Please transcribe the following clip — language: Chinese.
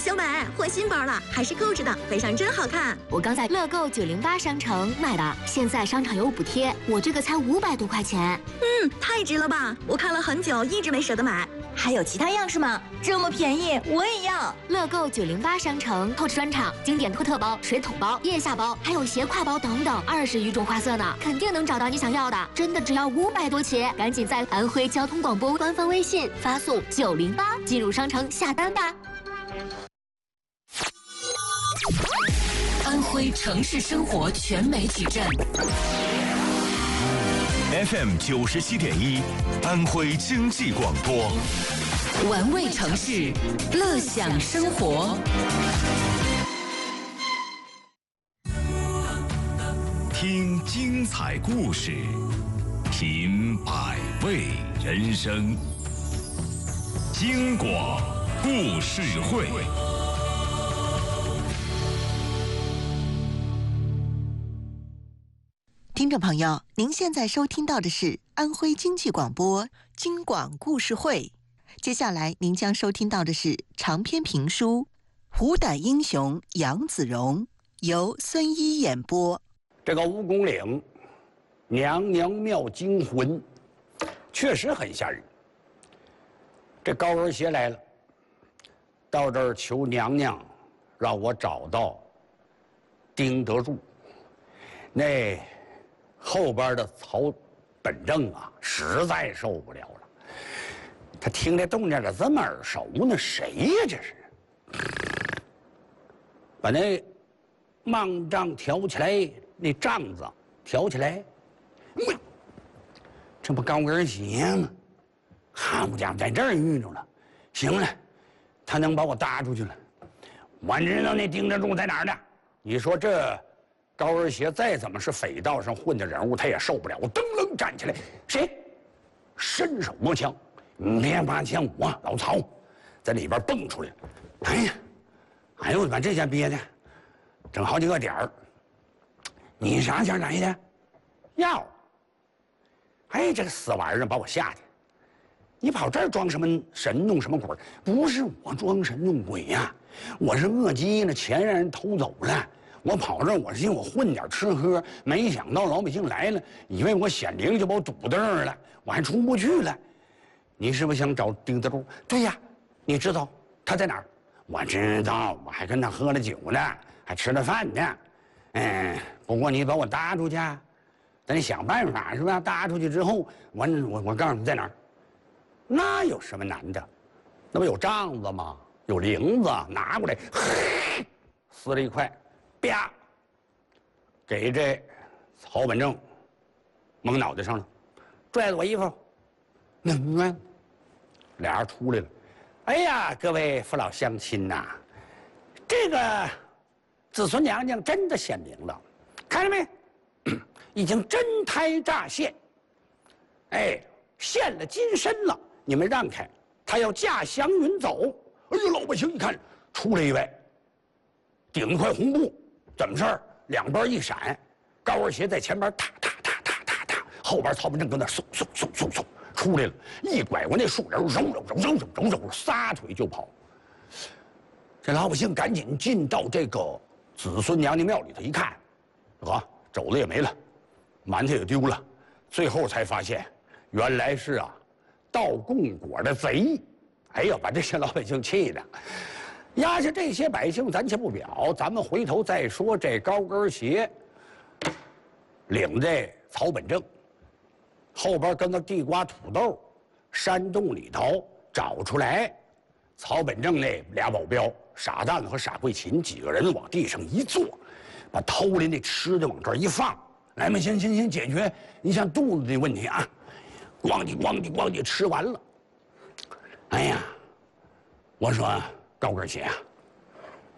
小美换新包了，还是购置的，背上真好看。 我刚在乐购908商城买的，现在商场有补贴，我这个才500多块钱。 太值了吧！我看了很久，一直没舍得买。 还有其他样式吗？这么便宜，我也要。 乐购908商城Coach专场经典托特包、水桶包、腋下包，还有斜挎包等等，20余种花色呢，肯定能找到你想要的。真的只要500多起，赶紧在安徽交通广播官方微信发送908进入商城下单吧。 安徽城市生活全媒体站 FM 97.1，安徽经济广播， 玩味城市，乐享生活。 听精彩故事，品百味人生。京广故事会。 听众朋友，您现在收听到的是安徽经济广播京广故事会。接下来您将收听到的是长篇评书《虎胆英雄杨子荣》，由孙一演播。 这个蜈蚣岭娘娘庙惊魂确实很吓人。这高跟鞋来了，到这儿求娘娘让我找到丁德柱。那后边的曹本正啊，实在受不了了。他听这动静咋这么耳熟呢？谁呀？这是！把那幔帐挑起来，那帐子挑起来，这不高跟鞋吗？好家伙，在这儿遇着了。行了，他能把我搭出去了。我知道那丁德柱在哪儿呢。你说这高跟鞋再怎么是匪道上混的人物，他也受不了。我噔楞站起来，谁？伸手摸枪，你别拔枪，我老曹在里边蹦出来。哎呀，哎呦，把这下憋的，整好几个点儿。你啥钱来的？药。哎，这个死玩意儿把我吓的。你跑这儿装什么神弄什么鬼？不是我装神弄鬼呀，我是饿急了，钱让人偷走了。我跑这儿，我寻思我混点吃喝，没想到老百姓来了，以为我显灵，就把我堵这儿了，我还出不去了。你是不是想找丁德柱？对呀，你知道他在哪儿？我知道，我还跟他喝了酒呢，还吃了饭呢。不过你把我搭出去，咱得想办法是吧？搭出去之后，我告诉你在哪儿。那有什么难的？那不有帐子吗？有铃子，拿过来，撕了一块。啪！给这曹本正蒙脑袋上了，拽着我衣服，俩人出来了。哎呀，各位父老乡亲呐，这个子孙娘娘真的显灵了，看见没？已经真胎乍现，哎，现了金身了。你们让开，她要驾祥云走。哎呦，老百姓一看，出来一位，顶一块红布。怎么事儿？两边一闪，高跟鞋在前边，踏踏踏踏踏踏，后边曹本正跟那嗖嗖嗖嗖嗖出来了，一拐过那树人，揉，撒腿就跑。这老百姓赶紧进到这个子孙娘娘庙里头一看，啊，肘子也没了，馒头也丢了，最后才发现，原来是啊，盗供果的贼。哎呀，把这些老百姓气的。压下这些百姓，咱先不表，咱们回头再说这高跟鞋领这曹本正，后边跟那地瓜土豆，山洞里头找出来，曹本正那俩保镖傻蛋和傻桂琴几个人往地上一坐，把偷来那吃的往这儿一放，来嘛，先解决你像肚子的问题啊，咣叽吃完了。哎呀，我说。高跟鞋啊，